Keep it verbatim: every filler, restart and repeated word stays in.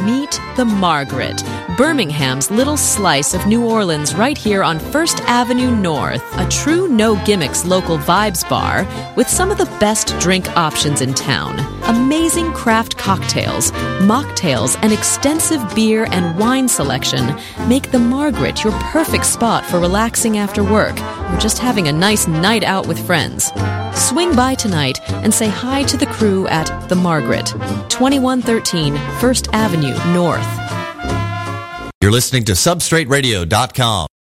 Meet the Margaret, Birmingham's little slice of New Orleans right here on First Avenue North, a true no-gimmicks local vibes bar with some of the best drink options in town. Amazing craft cocktails, mocktails, and extensive beer and wine selection make the Margaret your perfect spot for relaxing after work or just having a nice night out with friends. Swing by tonight and say hi to the crew at The Margaret, twenty-one thirteen First Avenue North. You're listening to Substrate Radio dot com.